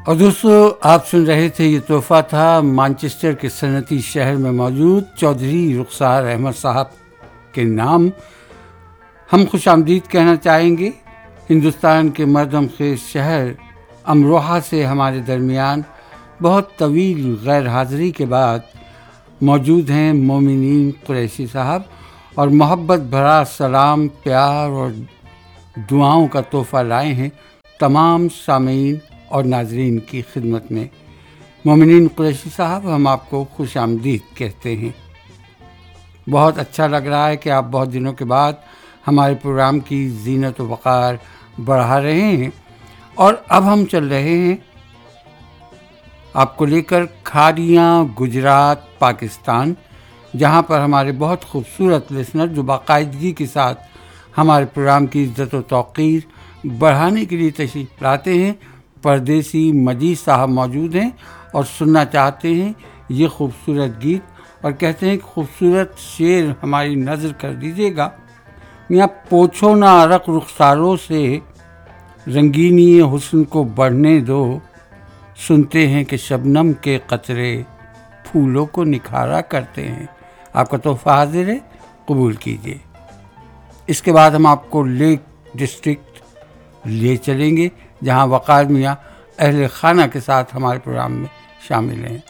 اور دوستو آپ سن رہے تھے، یہ تحفہ تھا مانچسٹر کے صنعتی شہر میں موجود چودھری رخسار احمد صاحب کے نام. ہم خوش آمدید کہنا چاہیں گے. ہندوستان کے مردم خیز شہر امروہہ سے ہمارے درمیان بہت طویل غیر حاضری کے بعد موجود ہیں مومنین قریشی صاحب، اور محبت بھرا سلام، پیار اور دعاؤں کا تحفہ لائے ہیں تمام سامعین اور ناظرین کی خدمت میں. مومنین قریشی صاحب، ہم آپ کو خوش آمدید کہتے ہیں. بہت اچھا لگ رہا ہے کہ آپ بہت دنوں کے بعد ہمارے پروگرام کی زینت و وقار بڑھا رہے ہیں. اور اب ہم چل رہے ہیں آپ کو لے کر کھاریاں، گجرات، پاکستان، جہاں پر ہمارے بہت خوبصورت لسنر جو باقاعدگی کے ساتھ ہمارے پروگرام کی عزت و توقیر بڑھانے کے لیے تشریف لاتے ہیں. پردیسی مجید صاحب موجود ہیں اور سننا چاہتے ہیں یہ خوبصورت گیت، اور کہتے ہیں کہ خوبصورت شعر ہماری نظر کر دیجیے گا. میاں پوچھو نہ عرق رخساروں سے، رنگینی حسن کو بڑھنے دو، سنتے ہیں کہ شبنم کے قطرے پھولوں کو نکھارا کرتے ہیں. آپ کا تحفہ حاضر ہے، قبول کیجیے. اس کے بعد ہم آپ کو لیک ڈسٹرکٹ لے چلیں گے، جہاں وقار میاں اہل خانہ کے ساتھ ہمارے پروگرام میں شامل ہیں.